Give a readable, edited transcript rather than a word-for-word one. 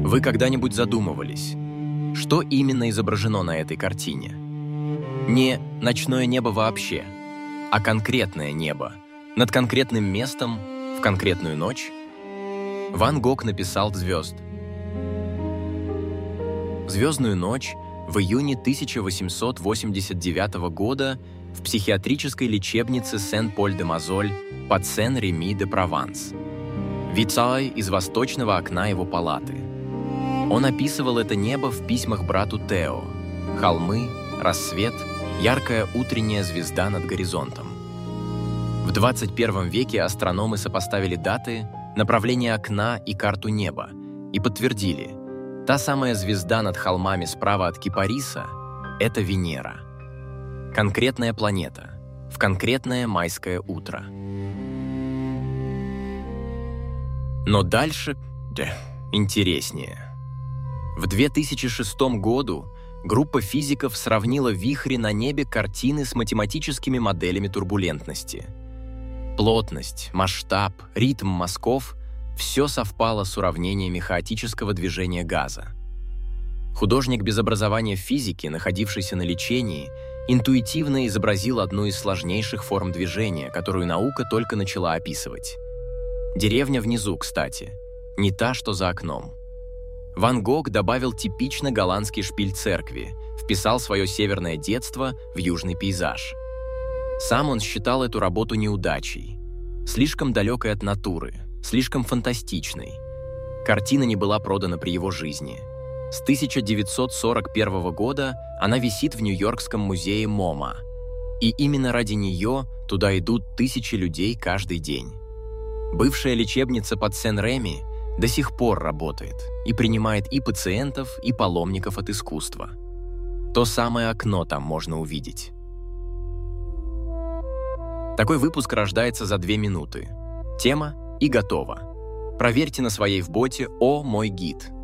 Вы когда-нибудь задумывались, что именно изображено на этой картине? Не ночное небо вообще, а конкретное небо, над конкретным местом, в конкретную ночь. Ван Гог написал звезд. «Звездную ночь» в июне 1889 года в психиатрической лечебнице Сен-Поль-де-Мазоль под Сен-Реми-де-Прованс. Вицай из восточного окна его палаты. Он описывал это небо в письмах брату Тео. Холмы, рассвет, яркая утренняя звезда над горизонтом. В 21 веке астрономы сопоставили даты, направление окна и карту неба и подтвердили, та самая звезда над холмами справа от Кипариса — это Венера. Конкретная планета, в конкретное майское утро. Но дальше интереснее. В 2006 году группа физиков сравнила вихри на небе картины с математическими моделями турбулентности. Плотность, масштаб, ритм мазков – все совпало с уравнениями хаотического движения газа. Художник без образования в физике, находившийся на лечении, интуитивно изобразил одну из сложнейших форм движения, которую наука только начала описывать. Деревня внизу, кстати, не та, что за окном. Ван Гог добавил типично голландский шпиль церкви, вписал свое северное детство в южный пейзаж. Сам он считал эту работу неудачей, слишком далекой от натуры, слишком фантастичной. Картина не была продана при его жизни. С 1941 года она висит в Нью-Йоркском музее МоМА. И именно ради нее туда идут тысячи людей каждый день. Бывшая лечебница под Сен-Реми до сих пор работает и принимает и пациентов, и паломников от искусства. То самое окно там можно увидеть. Такой выпуск рождается за 2 минуты. Тема и готово. Проверьте на своей в боте «О, мой гид».